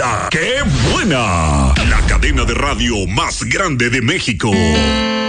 ¡La que buena! La cadena de radio más grande de México.